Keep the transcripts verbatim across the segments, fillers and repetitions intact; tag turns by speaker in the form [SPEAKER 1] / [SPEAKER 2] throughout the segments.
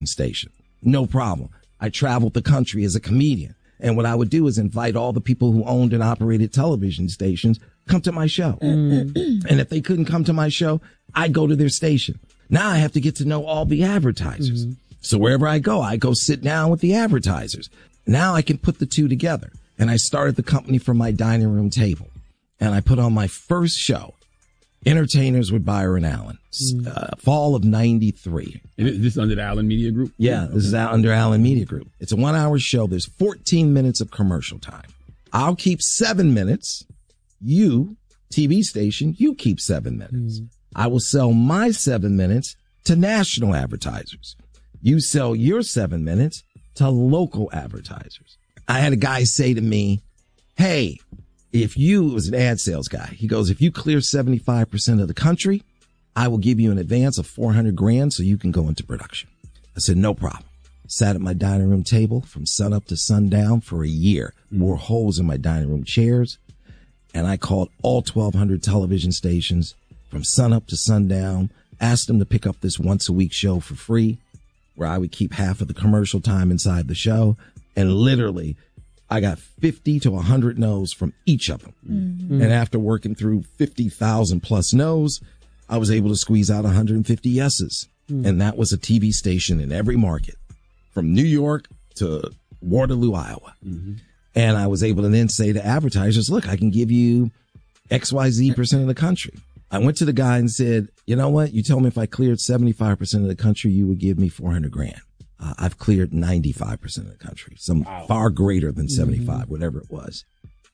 [SPEAKER 1] station. No problem. I traveled the country as a comedian. And what I would do is invite all the people who owned and operated television stations come to my show. Mm. And if they couldn't come to my show, I'd go to their station. Now I have to get to know all the advertisers. Mm. So wherever I go, I go sit down with the advertisers. Now I can put the two together. And I started the company from my dining room table. And I put on my first show, Entertainers with Byron Allen, mm. uh, fall of ninety-three.
[SPEAKER 2] And is this under the Allen Media Group?
[SPEAKER 1] Yeah, this is under Allen Media Group. It's a one hour show. There's fourteen minutes of commercial time. I'll keep seven minutes. You, T V station, you keep seven minutes. Mm. I will sell my seven minutes to national advertisers. You sell your seven minutes to local advertisers. I had a guy say to me, hey, if you, it was an ad sales guy. He goes, if you clear seventy-five percent of the country, I will give you an advance of four hundred grand so you can go into production. I said, no problem. Sat at my dining room table from sun up to sundown for a year, wore holes in my dining room chairs. And I called all twelve hundred television stations from sun up to sundown, asked them to pick up this once a week show for free, where I would keep half of the commercial time inside the show. And literally, I got fifty to one hundred no's from each of them. Mm-hmm. And after working through fifty thousand plus no's, I was able to squeeze out one hundred fifty yeses. Mm-hmm. And that was a T V station in every market, from New York to Waterloo, Iowa. Mm-hmm. And I was able to then say to advertisers, look, I can give you X Y Z percent of the country. I went to the guy and said, you know what? You told me if I cleared seventy-five percent of the country, you would give me four hundred grand. Uh, I've cleared ninety-five percent of the country, some wow. far greater than seventy-five, mm-hmm. whatever it was.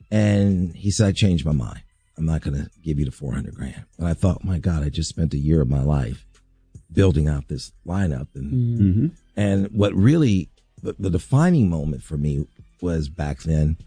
[SPEAKER 1] And he said, I changed my mind. I'm not going to give you the four hundred grand. And I thought, my God, I just spent a year of my life building out this lineup. And, mm-hmm. and what really, the, the defining moment for me was back then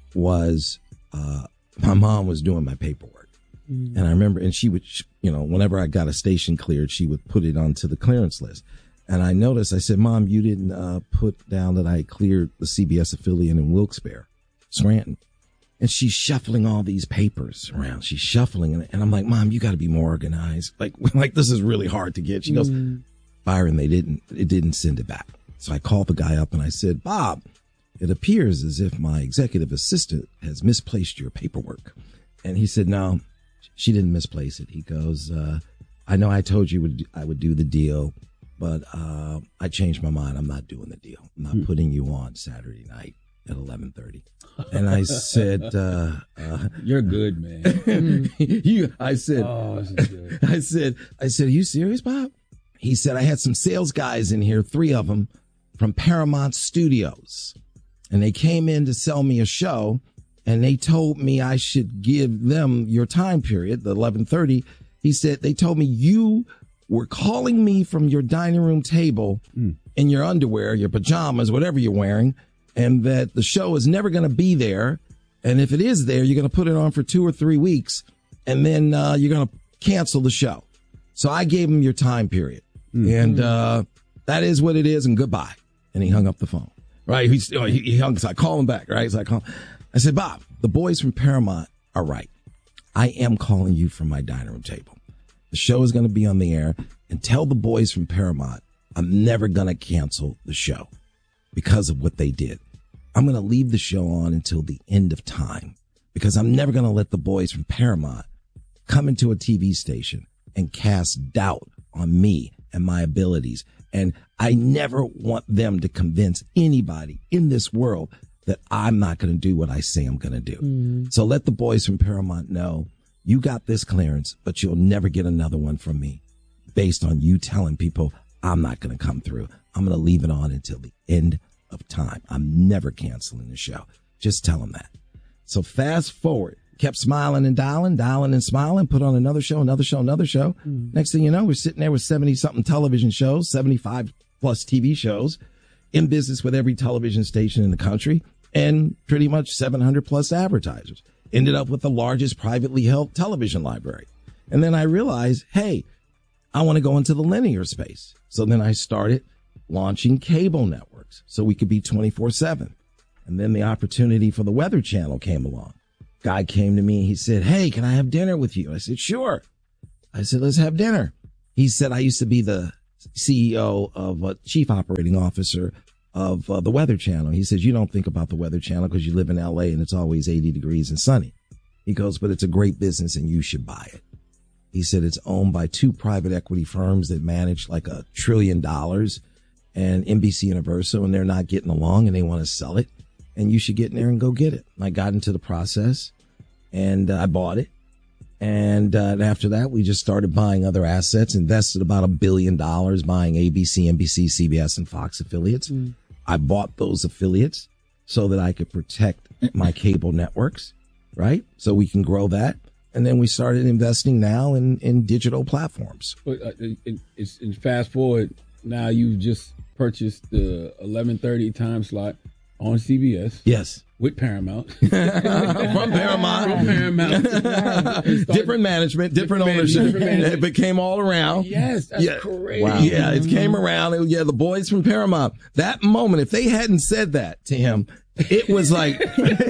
[SPEAKER 1] was, uh, my mom was doing my paperwork. Mm-hmm. And I remember, and she would, you know, whenever I got a station cleared, she would put it onto the clearance list. And I noticed, I said, Mom, you didn't uh, put down that I cleared the C B S affiliate in Wilkes-Barre, Scranton. And she's shuffling all these papers around. She's shuffling. And, and I'm like, Mom, you got to be more organized. Like, like this is really hard to get. She goes, mm. Byron, they didn't, it didn't send it back. So I called the guy up and I said, Bob, it appears as if my executive assistant has misplaced your paperwork. And he said, no, she didn't misplace it. He goes, uh, I know I told you would, I would do the deal. But uh, I changed my mind. I'm not doing the deal. I'm not hmm. putting you on Saturday night at eleven thirty. And I said, uh, uh,
[SPEAKER 2] "You're good, man."
[SPEAKER 1] you, I said,
[SPEAKER 2] oh, this is good.
[SPEAKER 1] I said, I said, are you serious, Bob? He said, I had some sales guys in here, three of them from Paramount Studios, and they came in to sell me a show, and they told me I should give them your time period, the eleven thirty. He said they told me you were calling me from your dining room table mm. in your underwear, your pajamas, whatever you're wearing, and that the show is never going to be there. And if it is there, you're going to put it on for two or three weeks, and then uh, you're going to cancel the show. So I gave him your time period. Mm. And uh, that is what it is, and goodbye. And he hung up the phone. Right? He, he hung, so I call him back, right? So I call I said, Bob, the boys from Paramount are right. I am calling you from my dining room table. The show is going to be on the air, and tell the boys from Paramount I'm never going to cancel the show because of what they did. I'm going to leave the show on until the end of time because I'm never going to let the boys from Paramount come into a T V station and cast doubt on me and my abilities. And I never want them to convince anybody in this world that I'm not going to do what I say I'm going to do. Mm. So let the boys from Paramount know you got this clearance, but you'll never get another one from me based on you telling people I'm not going to come through. I'm going to leave it on until the end of time. I'm never canceling the show. Just tell them that. So fast forward, kept smiling and dialing, dialing and smiling, put on another show, another show, another show. Mm. Next thing you know, we're sitting there with seventy something television shows, seventy-five plus T V shows, in business with every television station in the country, and pretty much seven hundred plus advertisers. Ended up with the largest privately held television library. And then I realized, hey, I want to go into the linear space. So then I started launching cable networks so we could be twenty-four seven. And then the opportunity for the Weather Channel came along. Guy came to me. He said, hey, can I have dinner with you? I said, sure. I said, let's have dinner. He said, I used to be the C E O of uh, chief operating officer of uh, the Weather Channel. He says, you don't think about the Weather Channel because you live in L A and it's always eighty degrees and sunny. He goes, but it's a great business and you should buy it. He said it's owned by two private equity firms that manage like a trillion dollars and N B C Universal, and they're not getting along and they want to sell it. And you should get in there and go get it. And I got into the process and uh, I bought it. And, uh, and after that, we just started buying other assets, invested about a billion dollars buying A B C, N B C, C B S, and Fox affiliates. Mm. I bought those affiliates so that I could protect my cable networks, right? So we can grow that. And then we started investing now in, in digital platforms.
[SPEAKER 2] But uh, it, it's, it's fast forward. Now you've just purchased the eleven thirty time slot on C B S.
[SPEAKER 1] Yes.
[SPEAKER 2] With Paramount.
[SPEAKER 1] From Paramount.
[SPEAKER 2] From Paramount.
[SPEAKER 1] Different management, different, different ownership. Different management. It came all around.
[SPEAKER 2] Yes, that's
[SPEAKER 1] yeah.
[SPEAKER 2] crazy.
[SPEAKER 1] Wow. Yeah, it came around. It, yeah, the boys from Paramount. That moment, if they hadn't said that to him, it was like,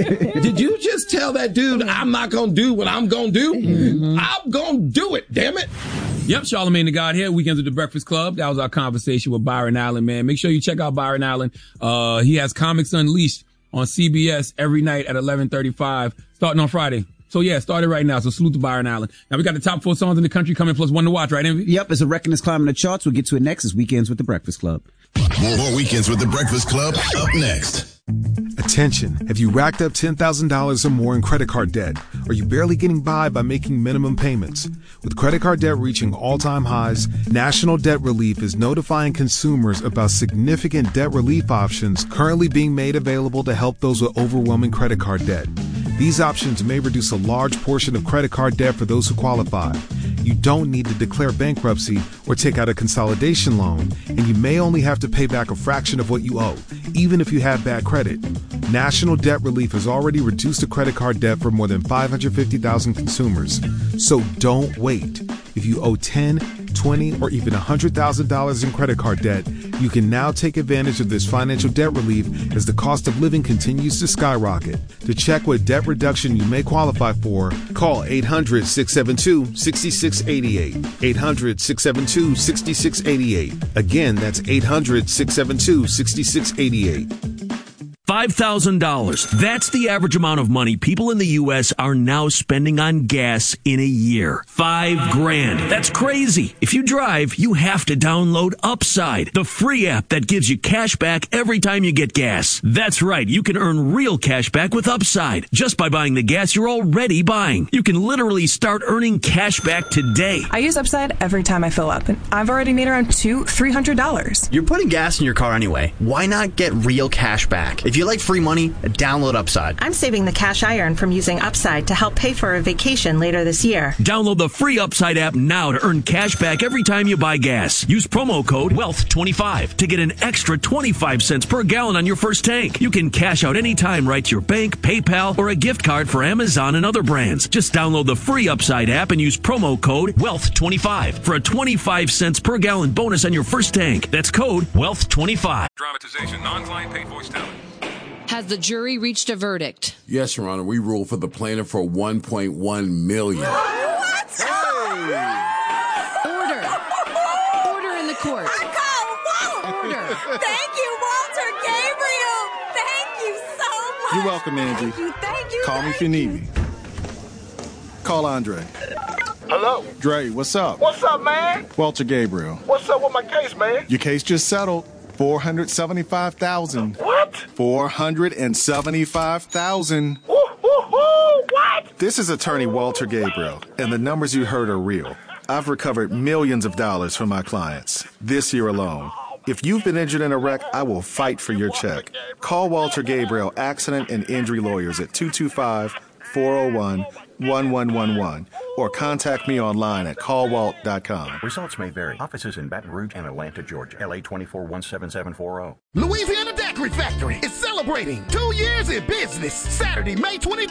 [SPEAKER 1] did you just tell that dude I'm not going to do what I'm going to do? Mm-hmm. I'm going to do it, damn it.
[SPEAKER 2] Yep, Charlamagne the God here, Weekends with the Breakfast Club. That was our conversation with Byron Allen, man. Make sure you check out Byron Allen. Uh, he has Comics Unleashed on C B S every night at eleven thirty-five, starting on Friday. So yeah, started right now. So salute to Byron Allen. Now we got the top four songs in the country coming, plus one to watch, right, Envy?
[SPEAKER 3] Yep, as a record is climbing the charts, we'll get to it next. It's Weekends with the Breakfast Club.
[SPEAKER 4] More, more Weekends with the Breakfast Club up next.
[SPEAKER 5] Attention. Have you racked up ten thousand dollars or more in credit card debt? Are you barely getting by by making minimum payments? With credit card debt reaching all-time highs, National Debt Relief is notifying consumers about significant debt relief options currently being made available to help those with overwhelming credit card debt. These options may reduce a large portion of credit card debt for those who qualify. You don't need to declare bankruptcy or take out a consolidation loan, and you may only have to pay back a fraction of what you owe, even if you have bad credit. National Debt Relief has already reduced the credit card debt for more than five hundred fifty thousand consumers. So don't wait. If you owe ten, twenty, or even one hundred thousand dollars in credit card debt, you can now take advantage of this financial debt relief as the cost of living continues to skyrocket. To check what debt reduction you may qualify for, call eight hundred, six seven two, six six eight eight. eight hundred, six seven two, six six eight eight. Again, that's eight hundred, six seven two, six six eight eight.
[SPEAKER 6] five thousand dollars. That's the average amount of money people in the U S are now spending on gas in a year. Five grand. That's crazy. If you drive, you have to download Upside, the free app that gives you cash back every time you get gas. That's right. You can earn real cash back with Upside just by buying the gas you're already buying. You can literally start earning cash back today.
[SPEAKER 7] I use Upside every time I fill up, and I've already made around two, three hundred dollars.
[SPEAKER 8] You're putting gas in your car anyway. Why not get real cash back? If you like free money, download Upside.
[SPEAKER 9] I'm saving the cash I earn from using Upside to help pay for a vacation later this year.
[SPEAKER 6] Download the free Upside app now to earn cash back every time you buy gas. Use promo code wealth twenty-five to get an extra twenty-five cents per gallon on your first tank. You can cash out anytime right to your bank, PayPal, or a gift card for Amazon and other brands. Just download the free Upside app and use promo code wealth twenty-five for a twenty-five cents per gallon bonus on your first tank. That's code wealth twenty-five.
[SPEAKER 10] Dramatization, non-client paid voice talent.
[SPEAKER 11] Has the jury reached a verdict?
[SPEAKER 12] Yes, Your Honor. We ruled for the plaintiff for one point one million dollars.
[SPEAKER 11] What? Hey! Order. Order in the court. Order.
[SPEAKER 13] Thank you, Walter Gabriel. Thank you so much.
[SPEAKER 14] You're welcome, Angie.
[SPEAKER 13] Thank you. Thank you.
[SPEAKER 14] Call me if you need me. Call Andre.
[SPEAKER 15] Hello?
[SPEAKER 14] Dre, what's up?
[SPEAKER 15] What's up, man?
[SPEAKER 14] Walter Gabriel.
[SPEAKER 15] What's up with my case, man?
[SPEAKER 14] Your case just settled. four hundred seventy-five thousand dollars.
[SPEAKER 15] What?
[SPEAKER 14] four hundred seventy-five thousand dollars.
[SPEAKER 15] Woo, woo, woo, what?
[SPEAKER 14] This is attorney Walter Gabriel, and the numbers you heard are real. I've recovered millions of dollars from my clients this year alone. If you've been injured in a wreck, I will fight for your check. Call Walter Gabriel Accident and Injury Lawyers at two two five, four oh one, one one one one or contact me online at call walt dot com.
[SPEAKER 16] Results may vary. Offices in Baton Rouge and Atlanta, Georgia. L A twenty-four one seven seven four zero.
[SPEAKER 17] Louisiana Daiquiri Factory is celebrating two years in business. Saturday, May twenty-third.